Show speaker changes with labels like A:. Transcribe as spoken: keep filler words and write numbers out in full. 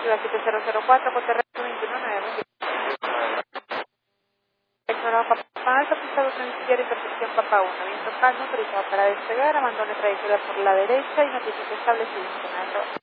A: ciudad siete cero cero cuatro, Monterrey veintiuno nueve. Ignorado Papá Alto, pista dos en izquierda y percepción Papá uno. Viento calmo, autorizado para despegar, abandone trayectoria por la derecha y notifique establecido.